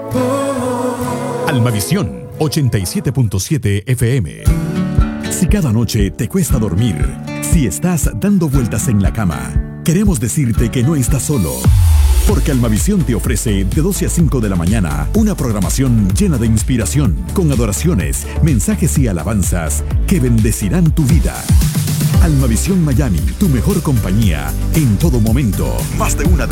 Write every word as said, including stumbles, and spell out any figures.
Almavisión ochenta y siete punto siete F M. Si cada noche te cuesta dormir, si estás dando vueltas en la cama, queremos decirte que no estás solo. Porque Almavisión te ofrece de doce a cinco de la mañana una programación llena de inspiración, con adoraciones, mensajes y alabanzas que bendecirán tu vida. Almavisión Miami, tu mejor compañía en todo momento. Más de una